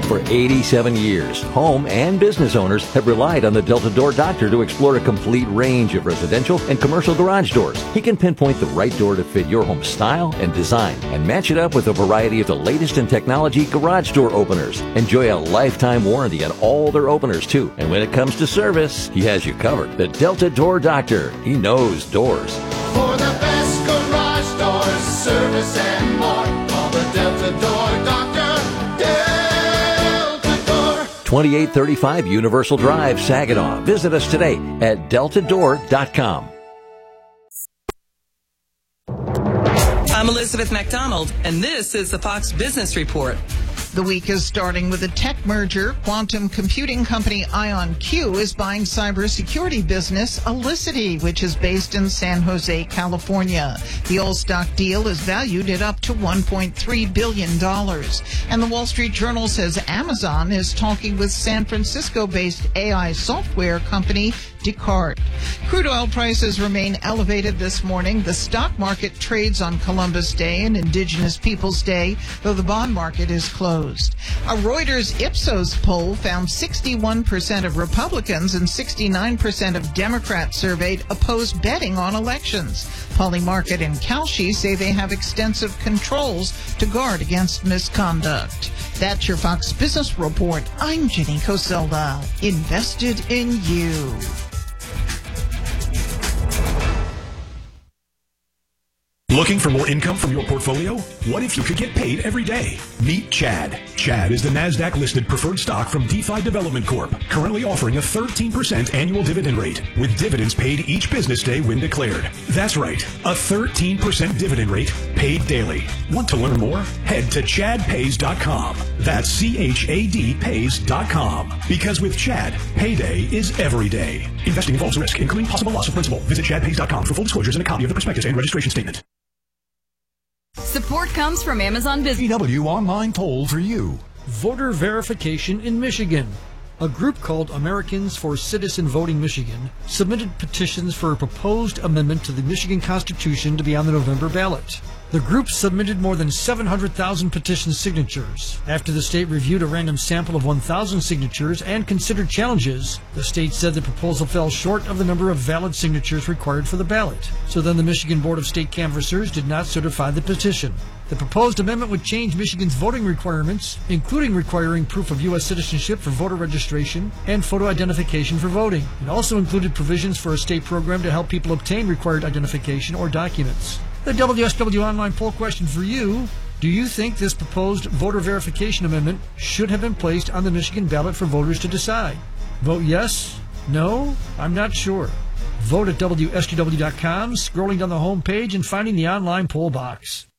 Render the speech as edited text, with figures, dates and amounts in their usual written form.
For 87 years, home and business owners have relied on the Delta Door Doctor to explore a complete range of residential and commercial garage doors. He can pinpoint the right door to fit your home style and design and match it up with a variety of the latest in technology garage door openers. Enjoy a lifetime warranty on all their openers, too. And when it comes to service, he has you covered. The Delta Door Doctor. He knows doors. For the best garage doors, service and more, call the Delta Door Doctor. Delta Door. 2835 Universal Drive, Saginaw. Visit us today at deltadoor.com. I'm Elizabeth MacDonald, and this is the Fox Business Report. The week is starting with a tech merger. Quantum computing company IonQ is buying cybersecurity business Elicity, which is based in San Jose, California. The all-stock deal is valued at up to $1.3 billion. And the Wall Street Journal says Amazon is talking with San Francisco-based AI software company Descartes. Crude oil prices remain elevated this morning. The stock market trades on Columbus Day and Indigenous Peoples Day, though the bond market is closed. A Reuters Ipsos poll found 61% of Republicans and 69% of Democrats surveyed oppose betting on elections. Polymarket and Kalshi say they have extensive controls to guard against misconduct. That's your Fox Business Report. I'm Jenny Coselda. Invested in you. Looking for more income from your portfolio? What if you could get paid every day? Meet Chad. Chad is the NASDAQ-listed preferred stock from DeFi Development Corp., currently offering a 13% annual dividend rate, with dividends paid each business day when declared. That's right, a 13% dividend rate paid daily. Want to learn more? Head to chadpays.com. That's CHAD pays.com. Because with Chad, payday is every day. Investing involves risk, including possible loss of principal. Visit chadpays.com for full disclosures and a copy of the prospectus and registration statement. Support comes from Amazon Business. VW Online Poll for you. Voter verification in Michigan. A group called Americans for Citizen Voting Michigan submitted petitions for a proposed amendment to the Michigan Constitution to be on the November ballot. The group submitted more than 700,000 petition signatures. After the state reviewed a random sample of 1,000 signatures and considered challenges, the state said the proposal fell short of the number of valid signatures required for the ballot. So then the Michigan Board of State Canvassers did not certify the petition. The proposed amendment would change Michigan's voting requirements, including requiring proof of U.S. citizenship for voter registration and photo identification for voting. It also included provisions for a state program to help people obtain required identification or documents. The WSW Online poll question for you: do you think this proposed voter verification amendment should have been placed on the Michigan ballot for voters to decide? Vote yes, no, I'm not sure. Vote at WSTW.com, scrolling down the home page and finding the online poll box.